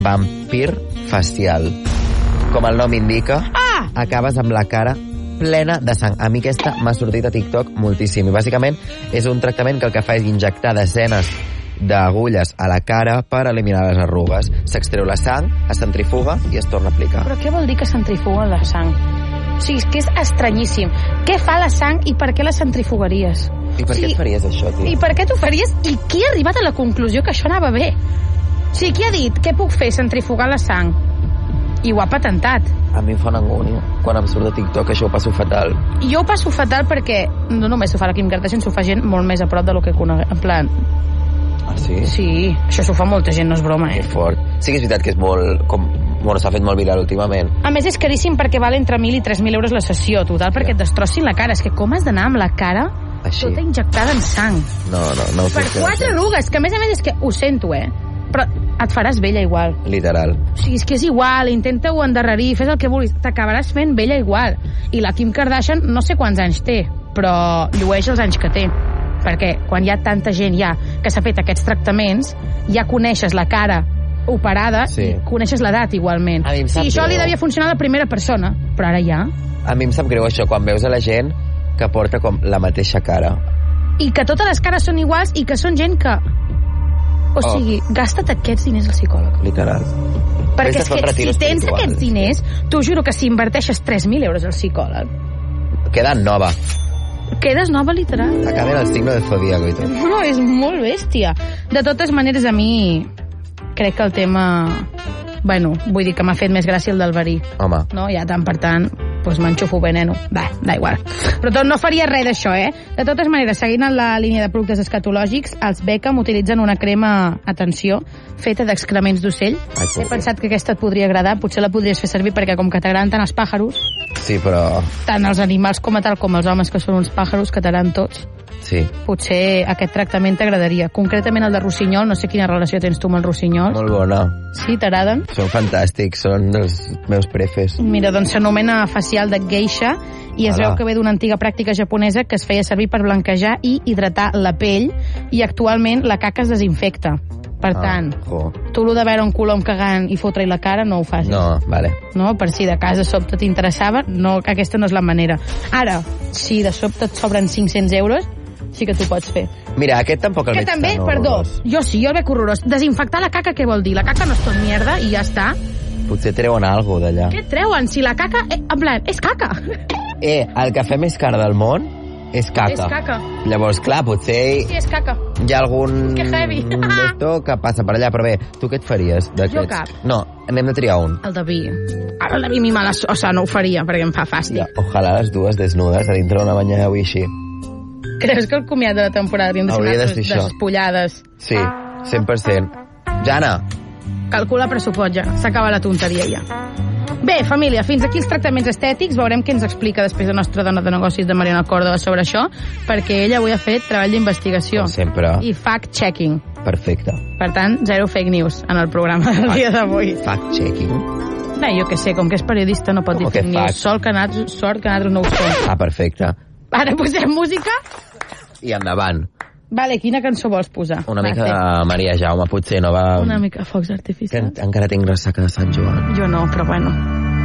vampir facial. Com el nom indica, acabes amb la cara plena de sang. A mi aquesta m'ha sortit a TikTok moltíssim. I bàsicament és un tractament que el que fa és injectar desenes d'agulles a la cara per eliminar les arrugues. S'extreu la sang, es centrifuga i es torna a aplicar. Però què vol dir que centrifuga la sang? O sigui, és que és estranyíssim. Què fa la sang i per què la centrifugaries? I per què et faries això, tio? I per què t'ho faries? I qui ha arribat a la conclusió que això anava bé? O sigui, qui ha dit què puc fer? Centrifugar la sang. I ho ha patentat. A mi em fa una angúnia. Quan em surt de TikTok això ho passo fatal. Jo ho passo fatal perquè no només s'ho fa la Kim Kardashian, s'ho fa gent molt més a prop de lo que coneguem. En plan... Ah, sí? Sí, això s'ho fa molta gent, no és broma, Que fort. Sí que és veritat que és molt... Bueno, s'ha fet molt viral últimament. A més, és caríssim perquè val entre 1.000 i 3.000 euros la sessió, total, perquè et destrossin la cara. És que com has d'anar amb la cara així, tota injectada en sang? No. Per 4 arrugues, que a més és que ho sento, però et faràs vella igual. Literal. O sigui, és que és igual, intenta-ho endarrerir, fes el que vulguis, t'acabaràs fent vella igual. I la Kim Kardashian no sé quants anys té, però llueix els anys que té. Perquè quan hi ha tanta gent ja que s'ha fet aquests tractaments, ja coneixes la cara operada i coneixes l'edat igualment. Sí, això li devia funcionar a la primera persona, però ara ja... A mi em sap greu això, quan veus a la gent que porta com la mateixa cara. I que totes les cares són iguals i que són gent que... O sigui, gasta't aquests diners al psicòleg. Literal. Perquè és que si tens aquests diners, t'ho juro que si inverteixes 3.000 euros al psicòleg... Queda nova. Quedes nova, literal. Acaba el signo de Zodíaco i tot. No, és molt bèstia. De totes maneres, a mi crec que el tema... Bueno, vull dir que m'ha fet més gràcia el del verí. Home. No? Ja tant per tant, doncs m'enxufo bé, neno. Va, da igual. Però tot no faria res d'això, De totes maneres, seguint en la línia de productes escatològics, els Beckham utilitzen una crema, atenció, feta d'excrements d'ocell. He pensat que aquesta et podria agradar, potser la podries fer servir perquè com que t'agraden tant els pàjaros... Sí, però... Tant els animals com a tal, com els homes que són uns pàjaros, que t'agraden tots. Sí. Potser aquest tractament t'agradaria. Concretament el de rossinyol, no sé quina relació tens tu amb el rossinyol. Molt bona. Sí, t'agraden? Són fantàstics, són dels meus prefes. Mira, doncs s'anomena facial de geisha i es veu que ve d'una antiga pràctica japonesa que es feia servir per blanquejar i hidratar la pell i actualment la caca es desinfecta. Per tant, tu lo de veure un colom cagant i fotre-hi la cara no ho facis. No, vale. No, per si de casa sobte t'interessava, no, aquesta no és la manera. Ara, si de sobte et sobren 500 euros, sí que t'ho pots fer. Mira, aquest tampoc el veig tan horrorós. Perdó, jo sí, jo el veig horrorós. Desinfectar la caca, què vol dir? La caca no és tot mierda i ja està. Potser treuen alguna d'allà. Què treuen? Si la caca, en plan, és caca. El cafè més car del món és caca. És caca. Llavors, clar, potser... Sí, és caca. Hi ha algun... Que heavy. D'esto que passa per allà, però bé, tu què et faries d'aquests? Jo cap. No, n'hem de triar un. El de vi. Ara el de vi a mi o sigui, no ho faria perquè em fa fàstic. Ojalà les dues desnudes a dintre d'una banyera avui així. Creus que el comiat de la temporada hauria de ser despullades? Sí, 100%. Jana! Calcula pressupost ja, s'acaba la tonteria ja. Bé, família, fins aquí els tractaments estètics. Veurem què ens explica després la nostra dona de negocis de Mariana Còrdova sobre això, perquè ella avui ha fet treball d'investigació. Com sempre. I fact-checking. Perfecte. Per tant, zero fake news en el programa del dia d'avui. Fact-checking? Bé, jo que sé, com que és periodista no pot dir fake news. Sort que nosaltres no ho som. Ah, perfecte. Ara posem música. I endavant. Vale, quina cançó vols posar? Una mica de Maria Jaume, potser no va... Una mica focs artificials. Encara tinc ressaca de Sant Joan. Jo no, però bueno.